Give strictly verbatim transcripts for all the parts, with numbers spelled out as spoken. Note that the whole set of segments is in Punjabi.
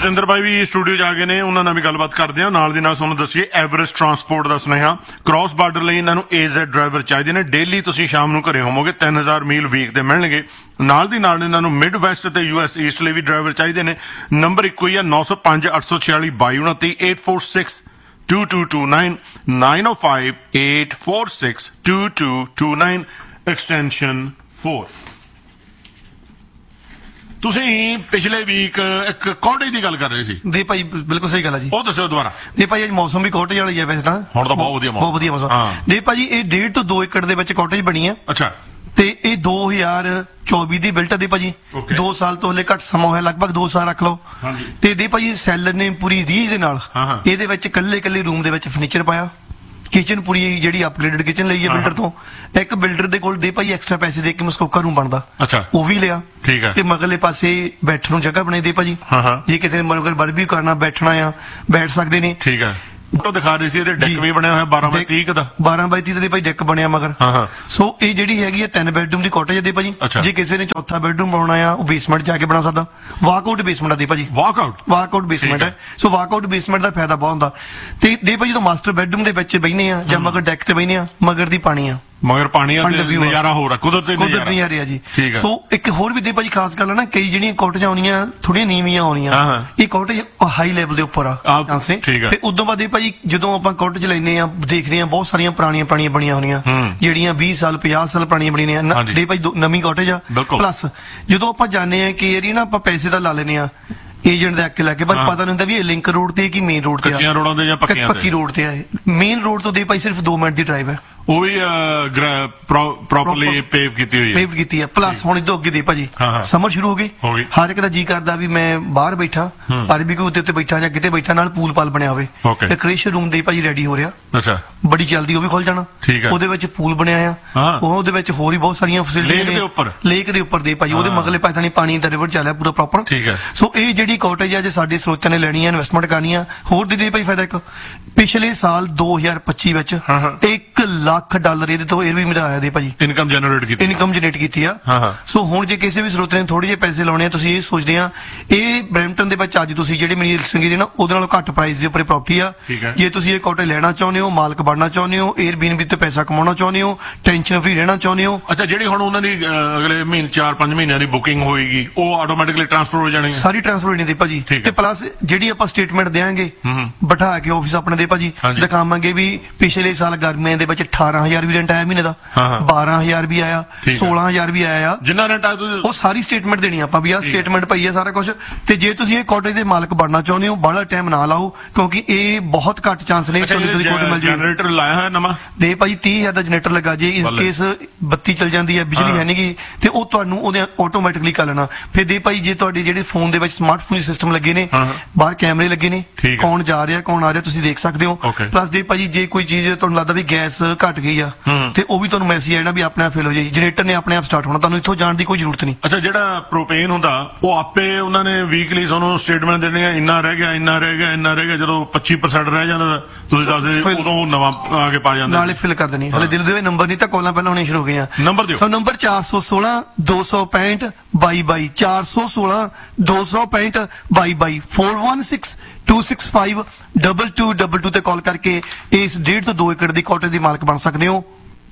ਜਤਿੰਦਰ ਭਾਈ ਵੀ ਸਟੂਡੀਓ 'ਚ ਆ ਗਏ ਨੇ, ਉਹਨਾਂ ਨਾਲ ਵੀ ਗੱਲਬਾਤ ਕਰਦੇ ਆ। ਨਾਲ ਦੀ ਨਾਲ ਤੁਹਾਨੂੰ ਦੱਸੀਏ ਐਵਰੈਸਟ ਟਰਾਂਸਪੋਰਟ ਦਾ ਸੁਨੇਹਾ, ਕ੍ਰਾਸ ਬਾਰਡਰ ਲਈ ਇਹਨਾਂ ਨੂੰ ਏਜ਼ੈਡ ਡਰਾਈਵਰ ਚਾਹੀਦੇ ਨੇ। ਡੇਲੀ ਤੁਸੀਂ ਸ਼ਾਮ ਨੂੰ ਘਰੇ ਹੋਵੋਗੇ, ਤਿੰਨ ਹਜ਼ਾਰ ਮੀਲ ਵੀਕ ਦੇ ਮਿਲਣਗੇ। ਨਾਲ ਦੀ ਨਾਲ ਇਹਨਾਂ ਨੂੰ ਮਿਡ ਵੈਸਟ ਤੇ ਯੂ ਐਸ ਈਸਟ ਲਈ ਵੀ ਡਰਾਈਵਰ ਚਾਹੀਦੇ ਨੇ। ਨੰਬਰ ਇੱਕੋ ਹੀ ਆ, ਨੌ ਸੌ ਪੰਜ ਅੱਠ ਸੌ ਛਿਆਲੀ ਬਾਈ ਉਨੱਤੀ eight four six two two two nine nine oh five eight four six two two two nine extension four। ਤੁਸੀਂ ਪਿਛਲੇ ਵੀਕ ਇੱਕ ਕੋਟੇਜ ਦੀ ਗੱਲ ਕਰ ਰਹੇ ਸੀ। ਦੇ ਭਾਈ ਬਿਲਕੁਲ ਸਹੀ ਗੱਲ ਹੈ ਜੀ, ਉਹ ਦੱਸਿਓ ਦੁਬਾਰਾ। ਦੇ ਭਾਈ ਅੱਜ ਮੌਸਮ ਵੀ ਕੋਟੇਜ ਵਾਲਾ ਹੀ ਹੈ ਵੈਸੇ ਤਾਂ, ਹੁਣ ਤਾਂ ਬਹੁਤ ਵਧੀਆ ਮੌਸਮ, ਬਹੁਤ ਵਧੀਆ ਮੌਸਮ। ਦੇ ਭਾਜੀ ਇਹ ਡੇਢ ਤੋਂ ਦੋ ਏਕੜ ਦੇ ਵਿੱਚ ਕੋਟੇਜ ਬਣੀ ਹੈ। ਅੱਛਾ। ਤੇ ਇਹ ਦੋ ਹਜ਼ਾਰ ਚੌਵੀ ਦੀ ਬਿਲਟ ਦੇ ਭਾਜੀ, ਦੋ ਸਾਲ ਤੋਂ ਹਲੇ ਘੱਟ ਸਮਾਂ ਹੋਇਆ, ਲਗਭਗ ਦੋ ਸਾਲ ਰੱਖ ਲਓ। ਤੇ ਦੇ ਭਾਜੀ ਸੈਲਰ ਨੇ ਪੂਰੀ ਰੀਝ ਦੇ ਨਾਲ ਇਹਦੇ ਵਿੱਚ ਕੱਲੇ ਕੱਲੇ ਰੂਮ ਦੇ ਵਿੱਚ ਫਰਨੀਚਰ ਪਾਇਆ। ਕਿਚਨ ਪੂਰੀ ਜਿਹੜੀ ਅਪਗ੍ਰੇਡਡ ਕਿਚਨ ਲਈ ਹੈ ਬਿਲਡਰ ਤੋਂ। ਇੱਕ ਬਿਲਡਰ ਦੇ ਕੋਲ ਦੇ ਭਾਈ ਐਕਸਟਰਾ ਪੈਸੇ ਦੇ ਕੇ ਮਸਕੋਕਾ ਰੂਮ ਬਣਦਾ, ਅੱਛਾ, ਉਹ ਵੀ ਲਿਆ। ਠੀਕ ਹੈ। ਤੇ ਮਗਰਲੇ ਪਾਸੇ ਬੈਠਣ ਨੂੰ ਜਗ੍ਹਾ ਬਣਾਈ ਦੇ ਭਾਜੀ, ਜੇ ਕਿਸੇ ਨੇ ਮਨੋਗਰ ਬਰਬੀ ਕਰਨਾ ਬੈਠਣਾ ਆ ਬੈਠ ਸਕਦੇ ਨੇ। ਠੀਕ ਹੈ। ਫੋਟੋ ਦਿਖਾ ਰਹੀ ਸੀ, ਇਹਦੇ ਡੈਕ ਵੀ ਬਣਿਆ ਹੋਇਆ ਬਾਰਾਂ ਬਾਈ ਤੀਹ ਦਾ, ਬਾਰਾਂ ਬਾਈ ਤੀਹ ਦੇ ਭਾਈ ਡੈਕ ਬਣਿਆ ਮਗਰ। ਸੋ ਇਹ ਜਿਹੜੀ ਹੈਗੀ ਹੈ ਤਿੰਨ ਬੈਡਰੂਮ ਦੀ ਕੋਟੇਜ ਦੇ ਭਾਜੀ। ਜੇ ਕਿਸੇ ਨੇ ਚੌਥਾ ਬੈਡਰੂਮ ਬਣਾਉਣਾ ਆ ਉਹ ਬੇਸਮੈਂਟ ਜਾ ਕੇ ਬਣਾ ਸਕਦਾ। ਵਾਕਆਊਟ ਬੇਸਮੈਂਟ ਦੀ ਭਾਜੀ, ਵਾਕਆਊਟ ਵਾਕਆਊਟ ਬੇਸਮੈਂਟ ਹੈ। ਸੋ ਵਾਕਆਊਟ ਬੇਸਮੈਂਟ ਦਾ ਫਾਇਦਾ ਬਹੁਤ ਹੁੰਦਾ। ਤੇ ਦੇ ਭਾਜੀ ਜਦੋਂ ਮਾਸਟਰ ਬੈਡਰੂਮ ਦੇ ਵਿੱਚ ਬੈਠਨੇ ਆ ਜਾਂ ਮਗਰ ਡੈਕ ਤੇ ਬੈਠਨੇ ਆ, ਮਗਰ ਦੀ ਪਾਣੀ ਆ, ਮਗਰ ਪਾਣੀ ਆ, ਨਜ਼ਾਰਾ ਹੋ ਰਿਹਾ, ਕੁਦਰਤੀ ਕੁਦਰਤੀ ਨਜ਼ਾਰੇ ਆ ਜੀ। ਸੋ ਇੱਕ ਹੋਰ ਵੀ ਦੇ ਭਾਜੀ ਖਾਸ ਗੱਲ ਹੈ ਨਾ, ਕਈ ਜਿਹੜੀਆਂ ਕੋਟੇਜਾਂ ਆਉਣੀਆਂ ਥੋੜੀਆਂ ਨੀਵੀਆਂ ਆਉਣੀਆਂ, ਇਹ ਕੋਟੇਜ ਹਾਈ ਲੈਵਲ ਦੇ ਉੱਪਰ ਆ ਚਾਂਸੇ। ਤੇ ਉਦੋਂ ਬਾਅਦ ਇਹ ਭਾਜੀ ਜਦੋਂ ਆਪਾਂ ਕੋਟੇਜ ਲੈਨੇ ਆ ਦੇਖਦੇ ਆ ਬਹੁਤ ਸਾਰੀਆਂ ਪੁਰਾਣੀਆਂ ਪੁਰਾਣੀਆਂ ਬਣੀਆਂ ਹੋਣੀਆਂ, ਜਿਹੜੀਆਂ ਵੀਹ ਸਾਲ ਪੰਜਾਹ ਸਾਲ ਪੁਰਾਣੀਆਂ ਬਣੀਆਂ ਨੇ ਦੇ ਭਾਜੀ, ਨਵੀਂ ਕੋਟੇਜ ਆ। ਪਲੱਸ ਜਦੋਂ ਆਪਾਂ ਜਾਣੇ ਆ ਕਿ ਯਾਰੀ ਨਾ ਆਪਾਂ ਪੈਸੇ ਤਾਂ ਲਾ ਲੈਨੇ ਆ ਏਜੰਟ ਦੇ ਅੱਕੇ ਲਾ ਕੇ, ਪਰ ਪਤਾ ਨਹੀਂ ਹੁੰਦਾ ਵੀ ਇਹ ਲਿੰਕ ਰੋਡ ਤੇ ਕਿ ਮੇਨ ਰੋਡ ਤੇ ਆ, ਕੱਚੀਆਂ ਰੋਡਾਂ ਤੇ ਜਾਂ ਪੱਕੀਆਂ ਤੇ, ਪੱਕੀ ਰੋਡ ਤੇ ਆ। ਮੇਨ ਰੋਡ ਤੋਂ ਦੇ ਭਾਈ ਸਿਰਫ ਦੋ ਮਿੰਟ ਦੀ ਡਰਾਈਵ ਹੈ, ਉਹ ਵੀ ਪ੍ਰੋਪਰਲੀ ਪੇਵ ਕੀਤੀ ਹੋਈ ਹੈ, ਪੇਵ ਕੀਤੀ ਹੈ। ਪਲੱਸ ਹੁਣ ਇਦੋਂ ਅੱਗੇ ਦੇ ਭਾਜੀ ਸਮਰ ਸ਼ੁਰੂ ਹੋ ਗਈ, ਹਰ ਇੱਕ ਦਾ ਜੀ ਕਰਦਾ ਵੀ ਮੈਂ ਬਾਹਰ ਬੈਠਾ ਬਾਰਬੀਕਿਊ ਉੱਤੇ ਬੈਠਾ ਜਾਂ ਕਿਤੇ ਬੈਠਾ, ਨਾਲ ਪੂਲ ਪਾਲ ਬਣਿਆ ਹੋਵੇ। ਤੇ ਕ੍ਰਿਸ਼ ਰੂਮ ਦੇ ਭਾਜੀ ਰੈਡੀ ਹੋ ਰਿਹਾ, ਅੱਛਾ, ਬੜੀ ਜਲਦੀ ਉਹ ਵੀ ਖੁੱਲ ਜਾਣਾ। ਉਹਦੇ ਵਿੱਚ ਪੂਲ ਬਣਿਆ ਆ, ਉਹਦੇ ਵਿੱਚ ਹੋਰ ਵੀ ਬਹੁਤ ਸਾਰੀਆਂ ਫੈਸਿਲਿਟੀਆਂ ਨੇ। ਲੇਕ ਦੇ ਉੱਪਰ ਦੇ ਭਾਜੀ, ਉਹਦੇ ਮਗਲੇ ਪਾਸੇ ਨਹੀਂ ਪਾਣੀ ਦਾ ਰਿਵਰ ਚੱਲਿਆ ਪੂਰਾ ਪ੍ਰੋਪਰ। ਸੋ ਇਹ ਜਿਹੜੀ ਕੋਟੇਜ ਆ ਜੇ ਸਾਡੇ ਸਰੋਤਿਆਂ ਨੇ ਲੈਣੀ ਹੈ, ਇਨਵੈਸਟਮੈਂਟ ਕਰਨੀ ਆ, ਹੋਰ ਦੇ ਭਾਈ ਫਾਇਦਾ ਇੱਕ, ਪਿਛਲੇ ਸਾਲ ਦੋ ਹਜ਼ਾਰ ਪੱਚੀ ਵਿੱਚ ਇੱਕ ਲੱਖ ਡਾਲਰ ਇਹਦੇ ਤੋਂ ਇਹ ਵੀ ਮਿਲਾਇਆ ਦੇ ਭਾਜੀ, ਇਨਕਮ ਜਨਰੇਟ ਕੀਤੀ, ਇਨਕਮ ਜਨਰੇਟ ਕੀਤੀ ਆ। ਸੋ ਹੁਣ ਜੇ ਕਿਸੇ ਵੀ ਸਰੋਤ ਨੇ ਥੋੜੇ ਜਿਹੇ ਪੈਸੇ ਲਾਉਣੇ ਆ, ਤੁਸੀਂ ਇਹ ਸੋਚਦੇ ਆ ਇਹ ਬਰੈਂਪਟਨ ਦੇ ਵਿੱਚ ਅੱਜ ਤੁਸੀਂ ਜਿਹੜੀ ਮੇਰੀ ਲਿਸਟਿੰਗ ਹੈ ਨਾ ਉਹਦੇ ਨਾਲੋਂ ਘੱਟ ਪ੍ਰਾਈਸ ਦੇ ਉੱਪਰ ਪ੍ਰਾਪਰਟੀ ਆ। ਜੇ ਤੁਸੀਂ ਇਹ ਕੋਟੇਜ ਲੈਣਾ ਚਾਹੁੰਦੇ ਹੋ, ਮਾਲਕ ਬਣਨਾ ਚਾਹੁੰਦੇ ਹੋ, 에ਅਰਬੀਐਨਬੀ ਤੇ ਪੈਸਾ ਕਮਾਉਣਾ ਚਾਹੁੰਦੇ ਹੋ, ਟੈਨਸ਼ਨ ਫ੍ਰੀ ਰਹਿਣਾ ਚਾਹੁੰਦੇ ਹੋ। ਅੱਛਾ, ਜਿਹੜੀ ਹੁਣ ਉਹਨਾਂ ਦੀ ਅਗਲੇ ਮਹੀਨੇ ਚਾਰ ਪੰਜ ਮਹੀਨਿਆਂ ਦੀ ਬੁਕਿੰਗ ਹੋਏਗੀ, ਉਹ ਆਟੋਮੈਟਿਕਲੀ ਟ੍ਰਾਂਸਫਰ ਹੋ ਜਾਣੀ, ਸਾਰੀ ਟ੍ਰਾਂਸਫਰ ਹੋ ਜਾਂਦੀ ਭਾਜੀ। ਤੇ ਪਲੱਸ ਜਿਹੜੀ ਆਪਾਂ ਸਟੇਟਮੈਂਟ ਦੇਾਂਗੇ ਬਿਠਾ ਕੇ ਆਫਿਸ ਆਪਣੇ ਦੇ ਭਾਜੀ, ਦਿਖਾਵਾਂਗੇ ਵੀ ਪਿਛਲੇ ਸਾਲ ਗਰਮੀਆਂ ਦੇ ਵਿੱਚ ਅਠਾਰਾਂ ਹਜ਼ਾਰ ਵੀ ਰੈਂਟ ਆਇਆ ਮਹੀਨੇ ਦਾ, ਬਾਰਾਂ ਹਜ਼ਾਰ ਵੀ ਆਇਆ, ਸੋਲਾਂ ਹਜ਼ਾਰ ਵੀ ਆਇਆ, ਜਿੰਨਾ ਰੈਂਟ ਆਇਆ ਉਹ ਸਾਰੀ ਸਟੇਟਮੈਂਟ ਦੇਣੀ ਆਪਾਂ ਵੀ ਆਹ ਸਟੇਟਮੈਂਟ ਪਈ ਹੈ ਸਾਰਾ ਕੁਝ। ਤੇ ਜੇ ਤੁਸੀਂ ਇਹ ਕੋਟੇਜ ਦੇ ਮਾਲਕ ਬਣਨਾ ਚਾਹੁੰਦੇ ਹੋ, ਬਾਹਲਾ ਟਾਈਮ ਨਾ ਲਾਓ, ਕਿਉਂਕਿ ਇਹ ਬਹੁਤ ਘੱਟ ਚਾਂਸ ਨੇ ਜਨਰੇਟਰ ਲਾਇਆ ਹੋਇਆ ਨਵਾਂ ਦੇ ਭਾਜੀ, ਤੀਹ ਹਜ਼ਾਰ ਦਾ ਜਨਰੇਟਰ ਲੱਗਾ। ਜੇ ਇਸ ਕੇਸ ਬੱਤੀ ਚਲ ਜਾਂਦੀ ਹੈ, ਬਿਜਲੀ ਹੈ ਨਹੀਂਗੀ, ਤੇ ਉਹ ਤੁਹਾਨੂੰ ਉਹਦੇ ਆਟੋਮੈਟਿਕਲੀ ਕਰ ਲੈਣਾ। ਫਿਰ ਦੇ ਭਾਈ ਜੇ ਤੁਹਾਡੇ ਜਿਹੜੇ ਫੋਨ ਦੇ ਵਿੱਚ ਸਮਾਰਟਫੋਨ ਸਿਸਟਮ ਲੱਗੇ ਨੇ, ਬਾਹਰ ਕੈਮਰੇ ਲੱਗੇ ਨੇ, ਕੌਣ ਜਾ ਰਿਹਾ ਕੌਣ ਆ ਰਿਹਾ ਤੁਸੀਂ ਦੇਖ ਸਕਦੇ ਹੋ। ਪਲੱਸ ਦੇ ਭਾਜੀ ਜੇ ਕੋਈ ਚੀਜ਼ ਤੁਹਾਨੂੰ ਲੱਗਦਾ ਵੀ ਗੈਸ ਘਟ ਗਈ ਆ, ਤੇ ਉਹ ਵੀ ਤੁਹਾਨੂੰ ਮੈਸੇਜ ਆਣਾ ਵੀ ਆਪਣੇ ਆਪ ਫਿਲ ਹੋ ਜਾਏ, ਜਨਰੇਟਰ ਨੇ ਆਪਣੇ ਆਪ ਸਟਾਰਟ ਹੋਣਾ, ਤੁਹਾਨੂੰ ਇੱਥੋਂ ਜਾਣ ਦੀ ਕੋਈ ਜ਼ਰੂਰਤ ਨਹੀਂ। ਅੱਛਾ, ਜਿਹੜਾ ਪ੍ਰੋਪੇਨ ਹੁੰਦਾ ਉਹ ਆਪੇ ਉਹਨਾਂ ਨੇ ਵੀਕਲੀ ਤੁਹਾਨੂੰ ਸਟੇਟਮੈਂਟ ਦੇਣੀ ਹੈ, ਇੰਨਾ ਰਹਿ ਗਿਆ ਇੰਨਾ ਰਹਿ ਗਿਆ ਇੰਨਾ ਰਹਿ ਗਿਆ, ਜਦੋਂ ਪੱਚੀ ਪਰਸੈਂਟ ਰਹਿ ਜਾਂਦਾ ਤੁਸੀਂ ਦੱਸਦੇ ਉਦੋਂ ਨਵਾਂ ਆ ਕੇ ਪਾ ਜਾਂਦੇ, ਨਾਲੇ ਫਿਲ ਕਰ ਦੇਣੀ। ਹਲੇ ਦਿਲ ਦੇ ਨੰਬਰ ਨਹੀਂ ਤਾਂ ਕਾਲਾਂ ਪਹਿਲਾਂ ਹੋਣੀਆਂ ਸ਼ੁਰੂ ਹੋ ਗਈਆਂ। ਨੰਬਰ ਦਿਓ। ਸੋ ਨੰਬਰ ਚਾਰ ਸੌ ਸੋਲਾਂ ਦੋ ਸੌ ਪੈਂਹਠ ਬਾਈ ਬਾਈ, ਚਾਰ ਸੌ ਸੋਲਾਂ ਦੋ ਸੌ ਪੈਂਹਠ ਬਾਈ ਬਾਈ, four one six two six five two two two two ਤੇ ਕਾਲ ਕਰਕੇ ਇਸ ਡੇਢ ਤੋਂ ਦੋ ਏਕੜ ਦੀ ਕੋਟੇਜ ਦੀ ਮਾਲਕ ਬਣ ਸਕਦੇ ਹੋ।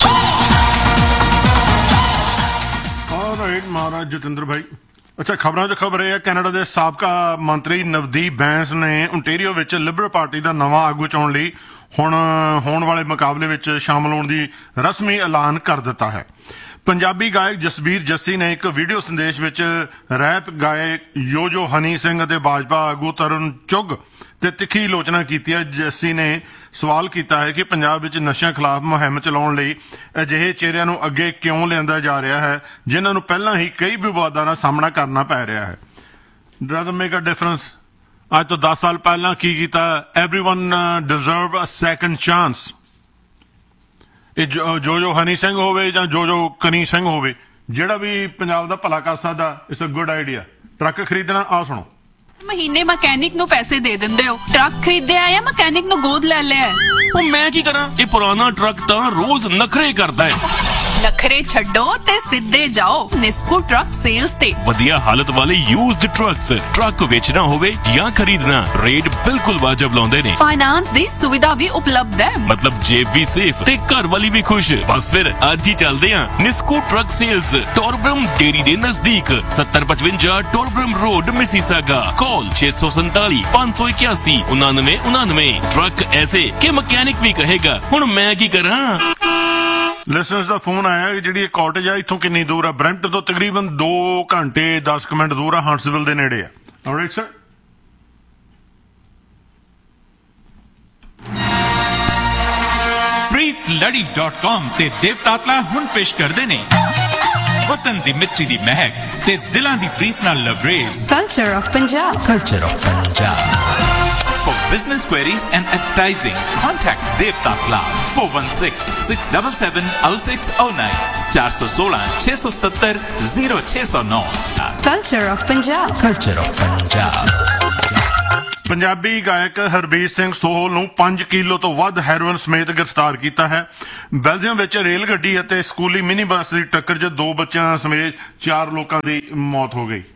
ਆਲਰਾਈਟ ਮਹਾਰਾਜ ਜਤਿੰਦਰ ਭਾਈ। ਅੱਛਾ, ਖਬਰਾਂ 'ਚ ਖਬਰ ਇਹ ਹੈ, ਕੈਨੇਡਾ ਦੇ ਸਾਬਕਾ ਮੰਤਰੀ ਨਵਦੀਪ ਬੈਂਸ ਨੇ ontario ਵਿੱਚ ਲਿਬਰਲ ਪਾਰਟੀ ਦਾ ਨਵਾਂ ਆਗੂ ਚੁਣਨ ਲਈ ਹੁਣ ਹੋਣ ਵਾਲੇ ਮੁਕਾਬਲੇ ਵਿੱਚ ਸ਼ਾਮਲ ਹੋਣ ਦੀ ਰਸਮੀ ਐਲਾਨ ਕਰ ਦਿੱਤਾ ਹੈ। ਪੰਜਾਬੀ ਗਾਇਕ ਜਸਬੀਰ ਜੱਸੀ ਨੇ ਇੱਕ ਵੀਡੀਓ ਸੰਦੇਸ਼ ਵਿੱਚ ਰੈਪ ਗਾਇਕ ਯੋਜੋ ਹਨੀ ਸਿੰਘ ਅਤੇ ਭਾਜਪਾ ਆਗੂ ਤਰੁਣ ਚੁੱਘ ਤੇ ਤਿੱਖੀ ਆਲੋਚਨਾ ਕੀਤੀ ਹੈ। ਜੱਸੀ ਨੇ ਸਵਾਲ ਕੀਤਾ ਹੈ ਕਿ ਪੰਜਾਬ ਵਿੱਚ ਨਸ਼ਿਆਂ ਖਿਲਾਫ ਮੁਹਿੰਮ ਚਲਾਉਣ ਲਈ ਅਜਿਹੇ ਚਿਹਰਿਆਂ ਨੂੰ ਅੱਗੇ ਕਿਉਂ ਲਿਆਂਦਾ ਜਾ ਰਿਹਾ ਹੈ ਜਿਨ੍ਹਾਂ ਨੂੰ ਪਹਿਲਾਂ ਹੀ ਕਈ ਵਿਵਾਦਾਂ ਦਾ ਸਾਹਮਣਾ ਕਰਨਾ ਪੈ ਰਿਹਾ ਹੈ। Doesn't make a difference. ਅੱਜ ਤੋਂ ਦਸ ਸਾਲ ਪਹਿਲਾਂ ਕੀ ਕੀਤਾ, ਐਵਰੀਵਨ ਡਿਜ਼ਰਵ ਅ ਸੈਕੰਡ ਚਾਂਸ। ਇਹ ਜੋ ਜੋ ਹਨੀ ਸਿੰਘ ਹੋਵੇ ਜਾਂ ਜੋ ਜੋ ਕਨੀ ਸਿੰਘ ਹੋਵੇ, ਜਿਹੜਾ ਵੀ ਪੰਜਾਬ ਦਾ ਭਲਾ ਕਰ ਸਕਦਾ, it's a good idea. Truck ਖਰੀਦਣਾ, ਆ ਸੁਣੋ। ਮਹੀਨੇ ਮਕੈਨਿਕ ਨੂੰ ਪੈਸੇ ਦੇ ਦਿੰਦੇ ਹੋ, ਟਰੱਕ ਖਰੀਦਿਆ ਜਾਂ ਮਕੈਨਿਕ ਨੂੰ ਗੋਦ ਲੈ ਲਿਆ? ਉਹ ਮੈਂ ਕੀ ਕਰਾਂ, ਇਹ ਪੁਰਾਣਾ ਟਰੱਕ ਤਾਂ ਰੋਜ਼ ਨਖਰੇ ਕਰਦਾ ਹੈ। ਨਖਰੇ ਛੱਡੋ ਤੇ ਸਿੱਧੇ ਜਾਓ ਨਿਸਕੂ ਟਰੱਕ ਸੇਲਸ ਤੇ। ਵਧੀਆ ਹਾਲਤ ਵਾਲੇ ਯੂਜ਼ਡ ਟਰੱਕਸ, ਟਰੱਕ ਵੇਚਣਾ ਹੋਵੇ ਜਾਂ ਖਰੀਦਣਾ, ਰੇਟ ਬਿਲਕੁਲ ਵਾਜਬ ਲਾਉਂਦੇ ਨੇ। ਫਾਈਨਾਂਸ ਦੀ ਸੁਵਿਧਾ ਵੀ ਉਪਲਬਧ ਹੈ, ਮਤਲਬ ਜੇਬ ਵੀ ਸੇਫ ਤੇ ਘਰ ਵਾਲੀ ਵੀ ਖੁਸ਼। ਬਸ ਫਿਰ ਅੱਜ ਹੀ ਚੱਲਦੇ ਆਂ ਨਿਸਕੂ ਟਰੱਕ ਸੇਲਸ, ਟੋਰਬਰਮ ਡੇਰੀ ਦੇ ਨਜ਼ਦੀਕ, ਸੱਤਰ ਪਚਵੰਜਾ ਟੋਰਬਰਮ ਰੋਡ, ਮਿਸੀਸਾਗਾ। ਕਾਲ ਛੇ ਸੌ ਸੰਤਾਲੀ ਪੰਜ ਸੌ ਇਕਿਆਸੀ ਉਨਾਨਵੇਂ ਉਨਾਨਵੇਂ। ਟਰੱਕ ਐਸੇ ਕਿ ਮਕੈਨਿਕ ਵੀ ਕਹੇਗਾ ਹੁਣ ਮੈਂ ਕੀ ਕਰਾਂ। ਲਿਸਨਰਸ ਦਾ ਫੋਨ ਆਇਆ ਕਿ ਜਿਹੜੀ ਇਹ ਕਾਟੇਜ ਆ ਇੱਥੋਂ ਕਿੰਨੀ ਦੂਰ ਆ? ਬਰੈਂਪਟਨ ਤੋਂ ਤਕਰੀਬਨ ਦੋ ਘੰਟੇ ਦਸ ਮਿੰਟ ਦੂਰ ਆ, ਹੰਟਸਵਿਲ ਦੇ ਨੇੜੇ ਆ। All right sir. ਪ੍ਰੀਤ ਲੜੀ ਡਾਟ ਕਾਮ ਤੇ ਦੇਵਤਾਤਲਾ ਹੁਣ ਪੇਸ਼ ਕਰਦੇ ਨੇ ਵਤਨ ਦੀ ਮਿੱਟੀ ਦੀ ਮਹਿਕ ਤੇ ਦਿਲਾਂ ਦੀ ਪ੍ਰੀਤ ਨਾਲ ਲਬਰੇਜ਼ culture of Punjab. Culture of Punjab. For business queries and advertising, contact Dev Takla four one six, six seven seven, zero six zero nine four one six, six seven seven, zero six zero nine। Culture of Punjab। Culture of Punjab। Punjabi ਗਾਇਕ ਹਰਬੀਰ ਸਿੰਘ ਸੋਹਲ ਨੂੰ ਪੰਜ ਕਿਲੋ ਤੋਂ ਵੱਧ ਹੈਰੋਇਨ ਸਮੇਤ ਗ੍ਰਿਫਤਾਰ ਕੀਤਾ ਹੈ। ਬੈਲਜੀਅਮ ਵਿੱਚ ਰੇਲ ਗੱਡੀ ਅਤੇ ਸਕੂਲੀ ਮਿਨੀ ਬੱਸ ਦੀ ਟੱਕਰ 'ਚ ਦੋ ਬੱਚਿਆਂ ਸਮੇਤ ਚਾਰ ਲੋਕਾਂ ਦੀ ਮੌਤ ਹੋ ਗਈ।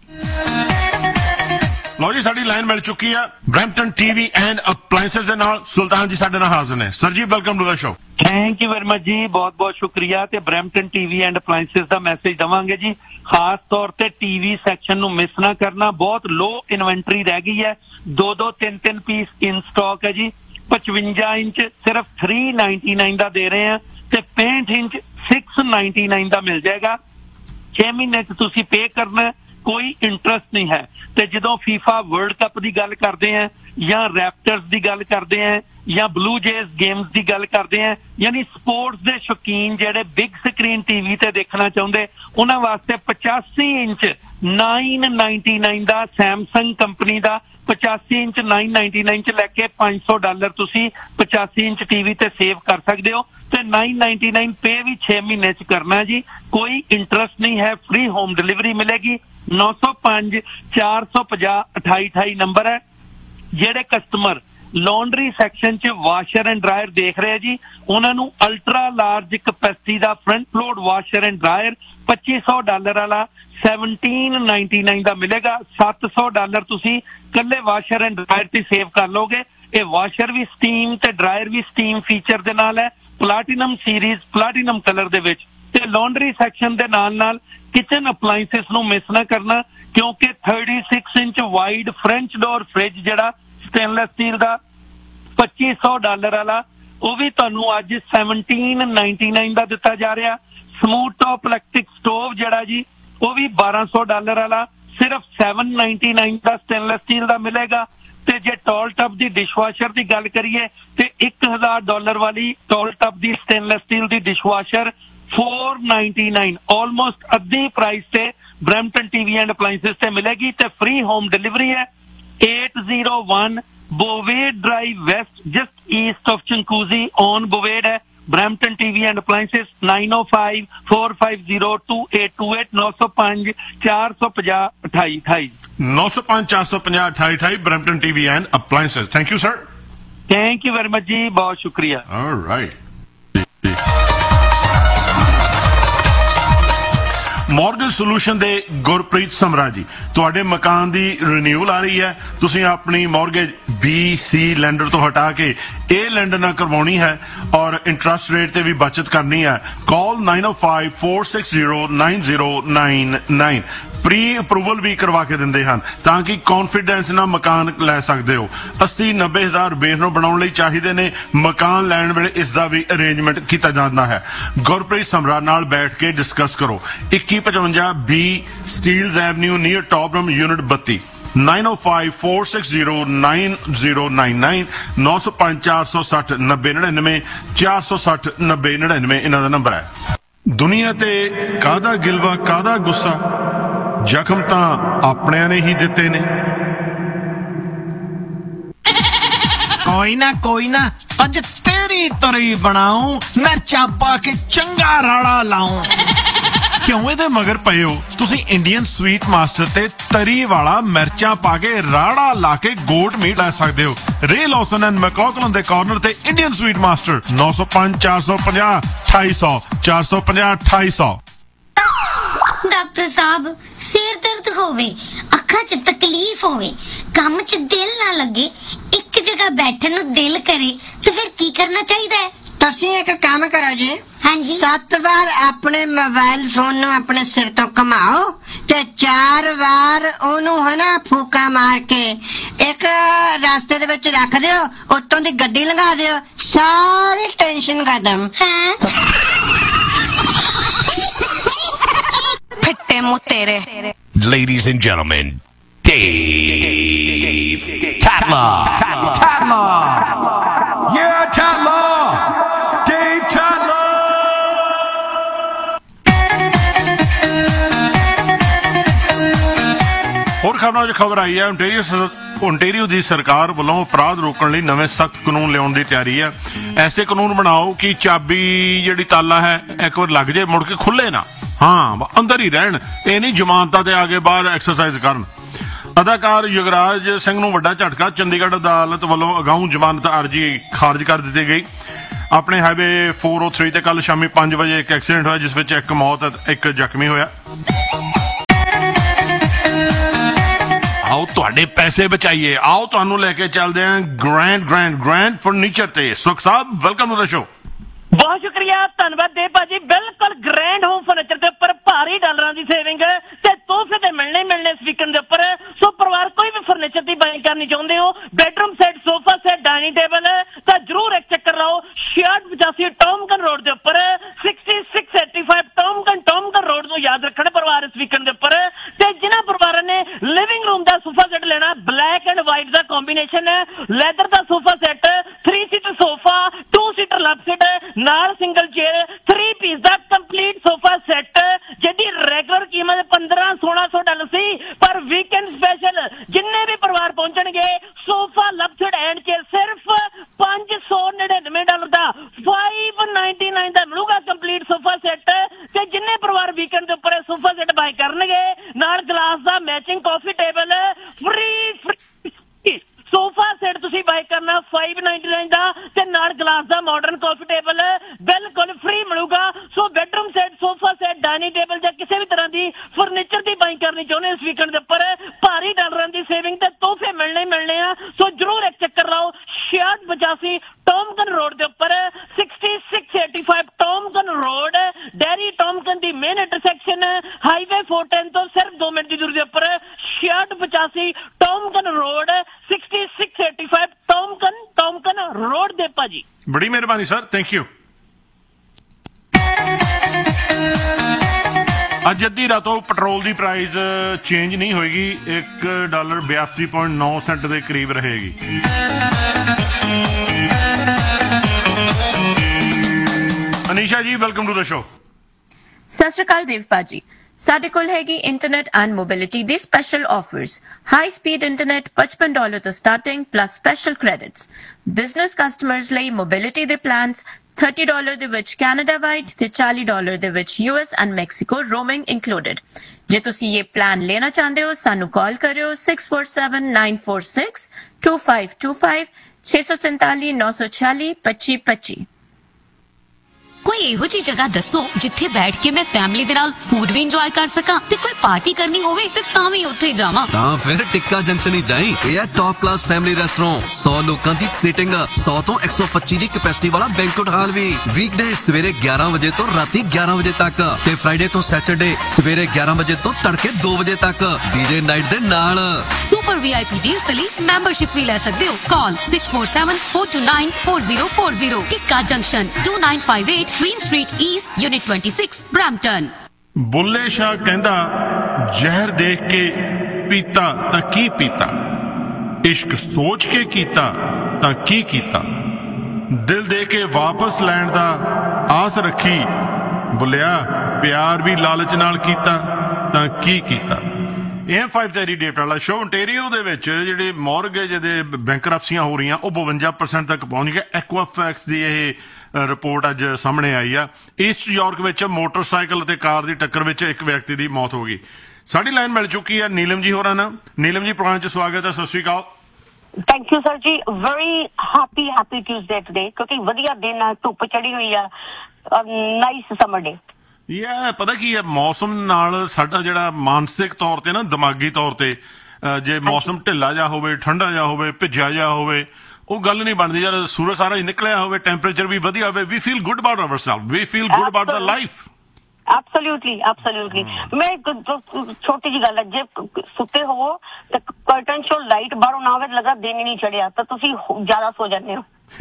ਲਓ ਜੀ, ਸਾਡੀ ਲਾਈਨ ਮਿਲ ਚੁੱਕੀ ਆ ਬਰੈਂਪਟਨ ਟੀਵੀ ਐਂਡ ਅਪਲਾਈਐਂਸਸ ਦੇ ਨਾਲ। ਸੁਲਤਾਨ ਜੀ ਸਾਡੇ ਨਾਲ ਹਾਜ਼ਰ ਨੇ। ਸਰ ਜੀ, welcome to the show. Thank you very much ਜੀ, ਬਹੁਤ ਬਹੁਤ ਸ਼ੁਕਰੀਆ। ਤੇ Brampton TV and appliances the message ਦਵਾਂਗੇ ਜੀ, ਖਾਸ ਤੌਰ ਤੇ ਟੀਵੀ ਸੈਕਸ਼ਨ ਨੂੰ ਮਿਸ ਨਾ ਕਰਨਾ। ਬਹੁਤ ਲੋ ਇਨਵੈਂਟਰੀ ਰਹਿ ਗਈ ਹੈ, ਦੋ ਦੋ ਤਿੰਨ ਤਿੰਨ ਪੀਸ ਇਨ ਸਟਾਕ ਹੈ ਜੀ। ਪਚਵੰਜਾ ਇੰਚ ਸਿਰਫ ਥ੍ਰੀ ਨਾਈਨਟੀ ਨਾਈਨ ਦਾ ਦੇ ਰਹੇ ਆ ਤੇ ਪੈਂਹਠ ਇੰਚ ਸਿਕਸ ਨਾਈਨਟੀ ਨਾਈਨ ਦਾ ਮਿਲ ਜਾਏਗਾ। ਛੇ ਮਹੀਨੇ ਚ ਤੁਸੀਂ ਪੇ ਕਰਨਾ, ਕੋਈ ਇੰਟਰਸਟ ਨਹੀਂ ਹੈ। ਤੇ ਜਦੋਂ ਫੀਫਾ ਵਰਲਡ ਕੱਪ ਦੀ ਗੱਲ ਕਰਦੇ ਆ ਜਾਂ ਰੈਪਟਰਸ ਦੀ ਗੱਲ ਕਰਦੇ ਆ ਜਾਂ ਬਲੂ ਜੇਜ਼ ਗੇਮਸ ਦੀ ਗੱਲ ਕਰਦੇ ਆ, ਯਾਨੀ ਸਪੋਰਟਸ ਦੇ ਸ਼ੌਕੀਨ ਜਿਹੜੇ ਬਿਗ ਸਕਰੀਨ ਟੀਵੀ ਤੇ ਦੇਖਣਾ ਚਾਹੁੰਦੇ, ਉਹਨਾਂ ਵਾਸਤੇ ਪਚਾਸੀ ਇੰਚ ਨਾਈਨ ਨਾਈਨਟੀ ਨਾਈਨ ਦਾ ਸੈਮਸੰਗ ਕੰਪਨੀ ਦਾ ਪਚਾਸੀ ਇੰਚ ਨਾਈਨ ਨਾਈਨਟੀ ਨਾਈਨ ਚ ਲੈ ਕੇ ਪੰਜ ਸੌ ਡਾਲਰ ਤੁਸੀਂ ਪਚਾਸੀ ਇੰਚ ਟੀਵੀ ਤੇ ਸੇਵ ਕਰ ਸਕਦੇ ਹੋ। ਤੇ ਨਾਈਨ ਨਾਈਨਟੀ ਨਾਈਨ ਪੇ ਵੀ ਛੇ ਮਹੀਨੇ ਚ ਕਰਨਾ ਜੀ, ਕੋਈ ਇੰਟਰਸਟ ਨਹੀਂ ਹੈ। ਫ੍ਰੀ ਹੋਮ ਡਿਲੀਵਰੀ ਮਿਲੇਗੀ। ਨੌ ਸੌ ਪੰਜ ਚਾਰ ਸੌ ਪੰਜਾਹ ਅਠਾਈ ਅਠਾਈ ਨੰਬਰ ਹੈ। ਜਿਹੜੇ ਕਸਟਮਰ ਲਾਂਡਰੀ ਸੈਕਸ਼ਨ ਚ ਵਾਸ਼ਰ ਐਂਡ ਡਰਾਇਰ ਦੇਖ ਰਹੇ ਜੀ, ਉਹਨਾਂ ਨੂੰ ultra large capacity the front load washer and dryer ਪੱਚੀ ਸੌ ਡਾਲਰ ਵਾਲਾ ਸੈਵਨਟੀਨ ਨਾਈਨਟੀ ਨਾਈਨ ਦਾ ਮਿਲੇਗਾ। ਸੱਤ ਸੌ ਡਾਲਰ ਤੁਸੀਂ ਕੱਲੇ ਵਾਸ਼ਰ ਐਂਡ ਡਰਾਇਰ ਤੇ ਸੇਵ ਕਰ ਲੋਗੇ। ਇਹ ਵਾਸ਼ਰ ਵੀ ਸਟੀਮ ਤੇ ਡਰਾਇਰ ਵੀ ਸਟੀਮ ਫੀਚਰ ਦੇ ਨਾਲ ਹੈ, ਪਲਾਟੀਨਮ ਸੀਰੀਜ਼ ਪਲਾਟੀਨਮ ਕਲਰ ਦੇ ਵਿੱਚ। ਤੇ ਲਾਂਡਰੀ ਸੈਕਸ਼ਨ ਦੇ ਨਾਲ ਨਾਲ ਕਿਚਨ ਅਪਲਾਈਐਂਸਸ ਨੂੰ ਮਿਸ ਨਾ ਕਰਨਾ, ਕਿਉਂਕਿ thirty six inch wide French door fridge ਜਿਹੜਾ ਸਟੇਨਲੈਸ ਸਟੀਲ ਦਾ ਪੱਚੀ ਸੌ ਡਾਲਰ ਵਾਲਾ, ਉਹ ਵੀ ਤੁਹਾਨੂੰ ਅੱਜ ਸੈਵਨਟੀਨ ਨਾਈਨਟੀ ਨਾਈਨ ਦਾ ਦਿੱਤਾ ਜਾ ਰਿਹਾ। ਸਮੂਥ ਟੌਪ ਇਲੈਕਟ੍ਰਿਕ ਸਟੋਵ ਜਿਹੜਾ ਜੀ, ਉਹ ਵੀ ਬਾਰਾਂ ਸੌ ਡਾਲਰ ਵਾਲਾ ਸਿਰਫ ਸੈਵਨ ਨਾਈਨਟੀ ਨਾਈਨ ਦਾ ਸਟੇਨਲੈਸ ਸਟੀਲ ਦਾ ਮਿਲੇਗਾ। ਤੇ ਜੇ ਟੌਲ ਟੱਬ ਦੀ ਡਿਸ਼ਵਾਸ਼ਰ ਦੀ ਗੱਲ ਕਰੀਏ ਤੇ ਇੱਕ ਹਜ਼ਾਰ ਡਾਲਰ ਵਾਲੀ ਟੌਲ ਟੱਬ ਦੀ ਸਟੇਨਲੈਸ ਸਟੀਲ ਦੀ ਡਿਸ਼ਵਾਸ਼ਰ four ninety-nine, ਆਲਮੋਸਟ ਅੱਧੀ ਪ੍ਰਾਈਸ ਤੇ ਬਰੈਂਪਟਨ ਟੀਵੀ ਐਂਡ ਅਪਲਾਈਐਂਸਸ ਤੇ ਮਿਲੇਗੀ। ਤੇ ਫ੍ਰੀ ਹੋਮ ਡਿਲੀਵਰੀ ਹੈ। eight oh one Bovade Drive West, just east of Chinguacousy on Bovade है। Brampton T V and Appliances nine oh five, four five zero, two eight two eight, nine oh five, four five zero, eight eight eight eight। nine oh five, four five zero, eight eight eight eight, Brampton T V and Appliances। Thank you, sir। Thank you very much जी, बहुत शुक्रिया। All right। ਮੌਰਗੇਜ ਸੋਲੂਸ਼ਨ ਦੇ ਗੁਰਪ੍ਰੀਤ ਸਮਰਾ ਜੀ, ਤੁਹਾਡੇ ਮਕਾਨ ਦੀ ਰੀਨਿਊਅਲ ਆ ਰਹੀ ਹੈ, ਤੁਸੀਂ ਆਪਣੀ ਮੌਰਗੇਜ ਬੀ ਸੀ ਲੈਂਡਰ ਤੋਂ ਹਟਾ ਕੇ ਇਹ ਲੈਂਡਰ ਨਾਲ ਕਰਵਾਉਣੀ ਹੈ ਔਰ ਇੰਟਰਸਟ ਰੇਟ ਤੇ ਵੀ ਬਚਤ ਕਰਨੀ ਹੈ। ਕਾਲ nine oh five, four six zero, nine zero nine nine। Pre approval ਵੀ ਕਰਵਾ ਕੇ ਦਿੰਦੇ ਹਨ ਤਾਂ ਕਿ ਕੌਨਫੀਡੈਂਸ ਨਾਲ ਮਕਾਨ ਲੈ ਸਕਦੇ ਹੋ। ਅੱਸੀ ਨੱਬੇ ਹਜ਼ਾਰ ਬੇਸ ਨੂੰ ਬਣਾਉਣ ਲਈ ਚਾਹੀਦੇ ਨੇ। ਮਕਾਨ ਲੈਣ ਵੇਲੇ ਇਸ ਦਾ ਵੀ ਅਰੇਂਜਮੈਂਟ ਕੀਤਾ ਜਾਂਦਾ ਹੈ। ਗੁਰਪ੍ਰੀਤ ਸਮਰਾ ਨਾਲ ਬੈਠ ਕੇ ਡਿਸਕਸ ਕਰੋ। ਇੱਕੀ ਪਚਵੰਜਾ ਬੀ ਸਟੀਲਜ਼ ਐਵਨਿਊ ਨੀਅਰ ਟੌਪਰਮ ਯੂਨਿਟ ਬੱਤੀ nine oh five, four six zero, nine zero nine nine, nine oh five, four six zero, ninety ninety-nine, four six zero, ninety ninety-nine ਇਹਨਾਂ ਦਾ ਨੰਬਰ ਹੈ। ਦੁਨੀਆ ਤੇ ਕਾਹਦਾ ਗਿਲਵਾ ਕਾਹਦਾ ਗੁੱਸਾ, ਜ਼ਖਮ ਤਾਂ ਆਪਣਿਆਂ ਨੇ ਹੀ ਦਿੱਤੇ ਨੇ। ਕੋਈ ਨਾ ਕੋਈ ਨਾ, ਅੱਜ ਤੇਰੀ ਤਰੀ ਬਣਾਉ, ਮਿਰਚਾਂ ਪਾ ਕੇ ਚੰਗਾ ਰਾੜਾ ਲਾਉ। ਕਿਉਂ ਇਹਦੇ ਮਗਰ ਪਏ ਹੋ? ਤੁਸੀਂ ਇੰਡੀਅਨ ਸਵੀਟ ਮਾਸਟਰ ਤੇ ਤਰੀ ਵਾਲਾ ਮਿਰਚਾਂ ਪਾ ਕੇ ਰਾੜਾ ਲਾ ਕੇ ਗੋਟ ਮੀਟ ਲੈ ਸਕਦੇ ਹੋ। ਰੇ ਲੌਸਨ ਐਂਡ ਮੈਕੌਕਲਨ ਦੇ ਕਾਰਨਰ ਤੇ ਇੰਡੀਅਨ ਸਵੀਟ ਮਾਸਟਰ ਨੌ ਸੌ ਪੰਜ ਚਾਰ ਸੌ ਪੰਜਾਹ ਅਠਾਈ ਸੌ ਚਾਰ ਸੌ ਪੰਜਾਹ ਅਠਾਈ ਸੌ। ਡਾਕਟਰ ਸਾਹਿਬ, ਸਿਰ ਦਰਦ ਹੋਵੇ, ਅੱਖਾਂ 'ਚ ਤਕਲੀਫ ਹੋਵੇ, ਕੰਮ 'ਚ ਦਿਲ ਨਾ ਲੱਗੇ, ਇੱਕ ਜਗ੍ਹਾ ਬੈਠਣ ਨੂੰ ਦਿਲ ਕਰੇ ਤੇ ਫਿਰ ਕੀ ਕਰਨਾ ਚਾਹੀਦਾ ਹੈ? ਤੁਸੀਂ ਇੱਕ ਕੰਮ ਕਰੋ ਜੀ। ਹਾਂਜੀ। ਸੱਤ ਵਾਰ ਆਪਣੇ ਮੋਬਾਈਲ ਫੋਨ ਨੂੰ ਆਪਣੇ ਸਿਰ ਤੋਂ ਘੁਮਾਓ ਤੇ ਚਾਰ ਵਾਰ ਉਹਨੂੰ ਹਨਾ ਫੂਕਾ ਮਾਰ ਕੇ ਇੱਕ ਰਸਤੇ ਦੇ ਵਿੱਚ ਰੱਖ ਦਿਓ, ਉੱਤੋਂ ਦੀ ਗੱਡੀ ਲੰਘਾ ਦਿਓ, ਸਾਰੀ ਟੈਨਸ਼ਨ ਖਤਮ। ਹੈ ਫਿੱਟੇ ਮੂੰਹ ਤੇਰੇ। Ladies and gentlemen, Dave Tatler. Tatler. Yeah, Tatler. Dave Tatler. ਹੋਰ ਖਬਰਾਂ 'ਚ ਖਬਰ ਆਈ ਹੈ ਓਨਟਾਰੀਓ ਓਨਟਾਰੀਓ ਦੀ ਸਰਕਾਰ ਵੱਲੋਂ ਅਪਰਾਧ ਰੋਕਣ ਲਈ ਨਵੇਂ ਸਖਤ ਕਾਨੂੰਨ ਲਿਆਉਣ ਦੀ ਤਿਆਰੀ ਹੈ। ਐਸੇ ਕਾਨੂੰਨ ਬਣਾਓ ਕਿ ਚਾਬੀ ਜਿਹੜੀ ਤਾਲਾ ਹੈ ਇੱਕ ਵਾਰ ਲੱਗ ਜੇ ਮੁੜ ਕੇ ਖੁੱਲੇ ਨਾ, ਹਾਂ ਅੰਦਰ ਹੀ ਰਹਿਣ, ਇਹ ਨਹੀਂ ਜ਼ਮਾਨਤਾਂ ਤੇ ਆ ਕੇ ਬਾਹਰ ਐਕਸਰਸਾਈਜ਼ ਕਰਨ। ਅਦਾਕਾਰ ਯੁਗਰਾਜ ਸਿੰਘ ਨੂੰ ਵੱਡਾ ਝਟਕਾ, ਚੰਡੀਗੜ੍ਹ ਅਦਾਲਤ ਵੱਲੋਂ ਅਗਾਊਂ ਜ਼ਮਾਨਤ ਅਰਜੀ ਖਾਰਜ ਕਰ ਦਿੱਤੀ ਗਈ। ਆਪਣੇ ਹਾਈਵੇ ਚਾਰ ਸੌ ਤਿੰਨ ਤੇ ਕੱਲ ਸ਼ਾਮੀ ਪੰਜ ਵਜੇ ਇੱਕ ਐਕਸੀਡੈਂਟ ਹੋਇਆ ਜਿਸ ਵਿੱਚ ਇੱਕ ਮੌਤ ਇੱਕ ਜ਼ਖਮੀ ਹੋਇਆ। ਆਓ ਤੁਹਾਡੇ ਪੈਸੇ ਬਚਾਈਏ, ਆਓ ਤੁਹਾਨੂੰ ਲੈ ਕੇ ਚੱਲਦੇ ਆਂ ਗ੍ਰੈਂਡ ਗ੍ਰੈਂਡ ਗ੍ਰੈਂਡ ਫਰਨੀਚਰ ਤੇ। ਸੁਖ ਸਾਹਿਬ, ਵੈਲਕਮ ਟੂ ਦ ਸ਼ੋ। ਬਹੁਤ ਸ਼ੁਕਰੀਆ, ਧੰਨਵਾਦ ਦੇਵ ਭਾਜੀ। ਬਿਲਕੁਲ ਗ੍ਰੈਂਡ ਹੋਮ ਫਰਨੀਚਰ ਦੇ ਉੱਪਰ ਭਾਰੀ ਡਾਲਰਾਂ ਦੀ ਸੇਵਿੰਗ ਤੇ ਤੋਹਫੇ ਤੇ ਮਿਲਣੇ ਮਿਲਣੇ ਇਸ ਵੀਕਐਂਡ ਦੇ ਉੱਪਰ। ਸੋ ਪਰਿਵਾਰ ਕੋਈ ਵੀ ਫਰਨੀਚਰ ਦੀ ਬਾਇੰਗ ਕਰਨੀ ਚਾਹੁੰਦੇ ਹੋ, bedroom set, sofa set, dining table, ਤਾਂ ਜਰੂਰ ਇੱਕ ਚੱਕਰ ਲਾਓ ਛਿਆਹਠ ਪਚਾਸੀ ਟੌਮਕਨ ਰੋਡ ਦੇ ਉੱਪਰ, ਛਿਆਸੀ ਛੇ ਸੌ ਪਚਾਸੀ ਟੌਮਕਨ ਟੌਮਕਨ ਰੋਡ ਨੂੰ ਯਾਦ ਰੱਖਣ ਪਰਿਵਾਰ ਇਸ ਵੀਕਐਂਡ ਦੇ ਉੱਪਰ। ਤੇ ਜਿਨ੍ਹਾਂ ਪਰਿਵਾਰਾਂ ਨੇ ਲਿਵਿੰਗ ਰੂਮ ਦਾ ਸੋਫਾ ਸੈਟ ਲੈਣਾ, black and white the combination ਹੈ, leather the sofa set, three seater sofa, to seater love seat ਨਾਲ ਸਿੰਗਲ ਚੇਅਰ, ਥ੍ਰੀ ਪੀਸ ਦਾ ਕੰਪਲੀਟ ਸੋਫਾ ਸੈਟ ਜਿਹਦੀ ਰੈਗੂਲਰ ਕੀਮਤ ਪੰਦਰਾਂ ਸੋਲਾਂ ਸੌ ਡਾਲਰ ਸੀ, ਪਰ ਵੀਕਐਂਡ ਸਪੈਸ਼ਲ ਜਿੰਨੇ ਵੀ ਪਰਿਵਾਰ ਪਹੁੰਚਣਗੇ sofa love seat and chair ਸਿਰਫ ਪੰਜ ਸੌ ਨੜਿਨਵੇਂ ਡਾਲਰ ਦਾ ਫਾਈਵ ਨਾਈਨਟੀ ਨਾਈਨ ਦਾ ਮਿਲੂਗਾ ਕੰਪਲੀਟ ਸੋਫਾ ਸੈਟ। ਤੇ ਜਿੰਨੇ ਪਰਿਵਾਰ ਵੀਕਐਂਡ ਦੇ ਉੱਪਰ ਸੋਫਾ ਸੈਟ ਬਾਈ ਕਰਨਗੇ ਨਾਲ ਗਲਾਸ ਦਾ ਮੈਚਿੰਗ ਕਾਫੀ table free free sofa set ਤੁਸੀਂ ਬਾਈ ਕਰਨਾ ਫਾਈਵ ਨਾਈਨਟੀ ਨਾਈਨ ਦਾ ਤੇ ਨਾਲ ਗਲਾਸ ਦਾ ਮਾਡਰਨ ਕਾਫੀ ਟੇਬਲ ਬਿਲਕੁਲ ਫ੍ਰੀ ਮਿਲੂਗਾ। ਸੋ bedroom set, sofa set, dining table ਜਾਂ ਕਿਸੇ ਵੀ ਤਰ੍ਹਾਂ ਦੀ ਫਰਨੀਚਰ ਦੀ ਬਾਈ ਕਰਨੀ ਚਾਹੁੰਦੇ ਇਸ ਵੀਕਐਂਡ ਦੇ ਉੱਪਰ ਭਾਰੀ ਡਾਲਰਾਂ ਦੀ ਸੇਵਿੰਗ ਤੇ ਤੋਹਫੇ ਮਿਲਣੇ ਮਿਲਣੇ ਆ। ਸੋ ਜਰੂਰ ਇੱਕ ਚੱਕਰ ਲਾਓ ਛਿਆਹਠ ਪਚਾਸੀ ਟੌਮਕਨ ਰੋਡ ਦੇ ਉੱਪਰ, ਛਿਆਸੀ ਛੇ ਸੌ ਪਚਾਸੀ ਟੌਮਕਨ ਰੋਡ, ਡੈਰੀ ਟੌਮਕਨ ਦੀ ਮੇਨ ਇੰਟਰਸੈਕਸ਼ਨ ਹਾਈਵੇ ਚਾਰ ਸੌ ਦਸ ਤੋਂ ਸਿਰਫ ਦੋ ਮਿੰਟ ਦੀ ਦੂਰੀ ਦੇ ਉੱਪਰ, ਛਿਆਹਠ ਪਚਾਸੀ ਟੌਮਕਨ ਰੋਡ, ਛਿਆਸੀ ਛੇ ਸੌ ਪਚਾਸੀ ਟੌਮਕਨ ਟੌਮਕਨ ਰੋਡ ਦੇ ਭਾਜੀ। ਬੜੀ ਮਿਹਰਬਾਨੀ ਸਰ, ਥੈਂਕ ਯੂ। ਅੱਜ ਅੱਧੀ ਰਾਤੋਂ ਪੈਟਰੋਲ ਦੀ ਪ੍ਰਾਈਸ ਚੇਂਜ ਨਹੀਂ ਹੋਏਗੀ, ਇੱਕ ਡਾਲਰ ਬਿਆਸੀ ਪੁਆਇੰਟ ਨੌ ਸੈਂਟ ਦੇ ਕਰੀਬ ਰਹੇਗੀ। ਅਨੀਸ਼ਾ ਜੀ, ਵੈਲਕਮ ਟੂ ਦ ਸ਼ੋ। ਸਤਿ ਸ਼੍ਰੀ ਅਕਾਲ ਦੇਵ ਭਾਜੀ। ਸਾਡੇ ਕੋਲ ਹੈਗੀ internet and mobility the special offers. High speed internet ਪਚਪਨ dollar ਤੋਂ starting plus special credits. Business customers ਲਈ ਮੋਬਿਲਿਟੀ ਦੇ ਪਲਾਨਸ thirty ਡਾਲਰ ਦੇ ਵਿੱਚ ਕੈਨੇਡਾ ਵਾਈਡ ਤੇ ਚਾਲੀ ਡਾਲਰ ਦੇ ਵਿੱਚ U S and Mexico roaming included. ਜੇ ਤੁਸੀਂ ਇਹ ਪਲਾਨ ਲੈਣਾ ਚਾਹੁੰਦੇ ਹੋ ਸਾਨੂੰ ਕਾਲ ਕਰਿਓ six four seven nine four six to five to five ਛੇ ਸੌ ਸੰਤਾਲੀ ਨੌ ਸੌ ਛਿਆਲੀ ਪੱਚੀ ਪੱਚੀ। ਕੋਈ ਇਹੋ ਜਿਹੀ ਜਗ੍ਹਾ ਦੱਸੋ ਜਿੱਥੇ ਬੈਠ ਕੇ ਮੈਂ ਫੈਮਿਲੀ ਦੇ ਨਾਲ ਫੂਡ ਵੀ ਇੰਜੋਏ ਕਰ ਸਕਾਂ ਤੇ ਕੋਈ ਪਾਰਟੀ ਕਰਨੀ ਹੋਵੇ ਤੇ ਤਾਂ ਵੀ ਉੱਥੇ ਜਾਵਾਂ। ਤਾਂ ਫਿਰ ਟਿੱਕਾ ਜੰਕਸ਼ਨ ਹੀ ਜਾਈਂ। ਇਹ ਹੈ ਟੌਪ ਕਲਾਸ ਫੈਮਿਲੀ ਰੈਸਟੋਰੈਂਟ, ਸੌ ਲੋਕਾਂ ਦੀ ਸੀਟਿੰਗ, ਸੌ ਤੋਂ ਇੱਕ ਸੌ ਪੱਚੀ ਦੀ ਕੈਪੈਸਿਟੀ ਵਾਲਾ ਬੈਂਕੁਏਟ ਹਾਲ ਵੀ। ਵੀਕਡੇ ਸਵੇਰੇ ਗਿਆਰਾਂ ਵਜੇ ਤੋਂ ਰਾਤੀ ਗਿਆਰਾਂ ਵਜੇ ਤੱਕ ਤੇ ਫਰਾਈਡੇ ਤੋਂ ਸੈਟਰਡੇ ਸਵੇਰੇ ਗਿਆਰਾਂ ਵਜੇ ਤੋਂ ਤੜਕੇ ਦੋ ਵਜੇ ਤੱਕ ਡੀਜੇ ਨਾਈਟ ਦੇ ਨਾਲ। ਸੁਪਰ ਵੀਆਈਪੀ ਡੀਲਸ ਲਈ ਮੈਂਬਰਸ਼ਿਪ ਵੀ ਲੈ ਸਕਦੇ ਹੋ। ਕਾਲ six four seven four two nine four zero four zero. Tikka junction to nine five eight Queen Street East, Unit twenty-six, Brampton। Bulleh ਸ਼ਾਹ ਕਹਿੰਦਾ ਜ਼ਹਿਰ ਦੇਖ ਕੇ ਪੀਤਾ ਤਾਂ ਕੀ ਪੀਤਾ, ਇਸ਼ਕ ਸੋਚ ਕੇ ਕੀਤਾ ਤਾਂ ਕੀ ਕੀਤਾ, ਦਿਲ ਦੇ ਕੇ ਵਾਪਸ ਲੈਣ ਦਾ ਆਸ ਰੱਖੀ, ਬੁੱਲਿਆ ਪਿਆਰ ਵੀ ਲਾਲਚ ਨਾਲ ਕੀਤਾ ਤਾਂ ਕੀ ਕੀਤਾ। ਇਹ ਫਾਈਵ ਤੇਰੀ ਡੇਟ ਵਾਲਾ ਸ਼ੋ ਓਨਟਾਰੀਓ ਦੇ ਵਿੱਚ ਜਿਹੜੇ ਮੌਰਗੇਜ ਦੇ ਬੈਂਕਰਪਸੀਆਂ ਹੋ ਰਹੀਆਂ ਉਹ ਬਵੰਜਾ ਪਰਸੈਂਟ ਤੱਕ ਪਹੁੰਚ ਗਿਆ। ਐਕਵਾਫੈਕਸ ਦੀ ਇਹ ਰਿਪੋਰਟ ਅੱਜ ਸਾਹਮਣੇ ਆਈ ਆ। ਈਸਟ ਯਾਰਕ ਵਿੱਚ ਮੋਟਰਸਾਈਕਲ ਅਤੇ ਕਾਰ ਦੀ ਟੱਕਰ ਵਿੱਚ ਇੱਕ ਵਿਅਕਤੀ ਦੀ ਮੌਤ ਹੋ ਗਈ। ਸਾਡੀ ਲਾਈਨ ਮਿਲ ਚੁੱਕੀ ਹੈ ਨੀਲਮ ਜੀ ਹੋਰਾਂ ਨਾਲ। ਨੀਲਮ ਜੀ ਪ੍ਰੋਗਰਾਮ 'ਚ ਸਵਾਗਤ ਹੈ, ਸਤਿ ਸ਼੍ਰੀ ਅਕਾਲ। ਥੈਂਕ ਯੂ ਸਰ ਜੀ, very happy happy Tuesday today, ਕਿਉਂਕਿ ਵਧੀਆ ਦਿਨ ਆ, ਧੁੱਪ ਚੜੀ ਹੋਈ ਆ, ਨਾਈਸ ਸਮਰ ਡੇ। ਯਾ ਪਤਾ ਕੀ ਹੈ, ਮੌਸਮ ਨਾਲ ਸਾਡਾ ਜਿਹੜਾ ਮਾਨਸਿਕ ਤੌਰ ਤੇ ਨਾ ਦਿਮਾਗੀ ਤੌਰ ਤੇ ਜੇ ਮੌਸਮ ਢਿੱਲਾ ਜਾ ਹੋਵੇ, ਠੰਡਾ ਜਾ ਹੋਵੇ, ਭਿੱਜਿਆ ਜਾ ਹੋਵੇ, ਉਹ ਗੱਲ ਨਹੀਂ ਬਣਦੀ। ਜਦ ਸੂਰਜ ਸਾਰਾ ਹੀ ਨਿਕਲਿਆ ਹੋਵੇ, ਟੈਂਪਰੇਚਰ ਵੀ ਵਧੀਆ ਹੋਵੇ, ਵੀ feel good about ਅਵਰਸੈਲਫ, we feel good about the life. Absolutely absolutely. ਮੈਂ ਇੱਕ ਛੋਟੀ ਜਿਹੀ ਗੱਲ ਹੈ, ਜੇ ਸੁੱਤੇ ਹੋਵੋ ਤੇ ਕਰਟਨ ਚੋਂ ਲਾਈਟ ਬਾਹਰੋਂ ਨਾ ਆਵੇ, ਲੱਗਾ ਦਿਨ ਹੀ ਨਹੀਂ ਚੜਿਆ ਤਾਂ ਤੁਸੀਂ ਜ਼ਿਆਦਾ ਸੋ ਜਾਂਦੇ ਹੋ।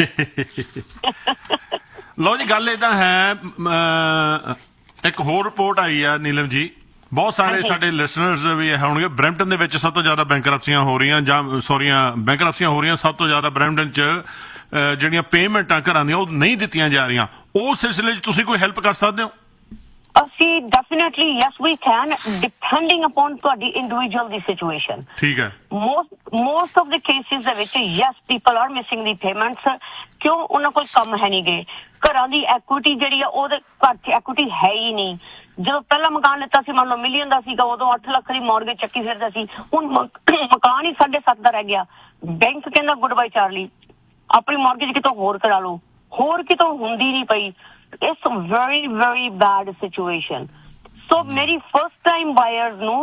ਲਓ ਜੀ, ਗੱਲ ਏਦਾਂ ਹੈ, ਇੱਕ ਹੋਰ ਰਿਪੋਰਟ ਆਈ ਆ ਨੀਲਮ ਜੀ, ਬਹੁਤ ਸਾਰੇ ਸਾਡੇ ਲਿਸਨਰਸ ਵੀ ਹੋਣਗੇ। ਬਰੈਂਪਟਨ ਦੇ ਵਿੱਚ ਸਭ ਤੋਂ ਜ਼ਿਆਦਾ ਬੈਂਕਰਪਸੀਆਂ ਹੋ ਰਹੀਆਂ, ਜਾਂ ਸੌਰੀਆਂ ਬੈਂਕਰਪਸੀਆਂ ਹੋ ਰਹੀਆਂ ਸਭ ਤੋਂ ਜ਼ਿਆਦਾ ਬਰੈਂਪਟਨ 'ਚ। ਜਿਹੜੀਆਂ ਪੇਮੈਂਟਾਂ ਘਰਾਂ ਦੀਆਂ ਉਹ ਨਹੀਂ ਦਿੱਤੀਆਂ ਜਾ ਰਹੀਆਂ, ਉਸ ਸਿਲਸਿਲੇ 'ਚ ਤੁਸੀਂ ਕੋਈ ਹੈਲਪ ਕਰ ਸਕਦੇ ਹੋ? ਅਸੀਂ definitely yes we can, depending upon ਤੁਹਾਡੀ ਇੰਡੀਵਿਜੂਅਲ ਦੀ ਸਿਚੁਏਸ਼ਨ। ਠੀਕ ਹੈ। Most most of the cases ਦੇ ਵਿੱਚ yes people are missing the payments. ਕਿਉਂ? ਉਹਨਾਂ ਕੋਲ ਕੰਮ ਹੈ ਨਹੀਂ ਗੇ, ਘਰਾਂ ਦੀ ਐਕੁਇਟੀ ਜਿਹੜੀ ਆ ਉਹਦੇ ਘਰ 'ਚ ਐਕੁਇਟੀ ਹੈ ਹੀ ਨਹੀਂ। ਜਦੋਂ ਪਹਿਲਾ ਮਕਾਨ ਲਿੱਤਾ ਸੀ, ਮੰਨ ਲਓ ਮਿਲੀਅਨ ਦਾ ਸੀਗਾ, ਉਦੋਂ ਅੱਠ ਲੱਖ ਦੀ ਮੌਰਗੇਜ ਚੱਕੀ ਫਿਰਦਾ ਸੀ, ਹੁਣ ਮਕਾਨ ਹੀ ਸਾਢੇ ਸੱਤ ਦਾ ਰਹਿ ਗਿਆ। ਬੈਂਕ ਕਹਿੰਦਾ ਗੁੱਡ ਬਾਈ ਚਾਰਲੀ, ਆਪਣੀ ਮੌਰਗੇਜ ਕਿਤੋਂ ਹੋਰ ਕਰਾ ਲਓ, ਹੋਰ ਕਿਤੋਂ ਹੁੰਦੀ ਨਹੀਂ ਪਈ। It's a very, very bad situation. So, मेरी first time buyers ਨੂੰ